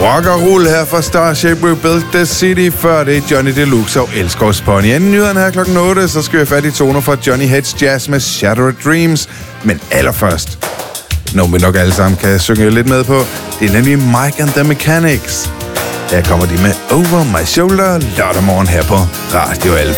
rock og roll her fra Starship Rebuilt the City. Før det er Johnny Deluxe og Elskovs Pony. Inden nyhederne her klokken 8, så skal vi fat i toner fra Johnny Hedge Jazz med Shattered Dreams. Men allerførst, noget vi nok alle sammen kan synge lidt med på, det er nemlig Mike and the Mechanics. Her kommer de med Over My Shoulder lørdag morgen her på Radio Alfa.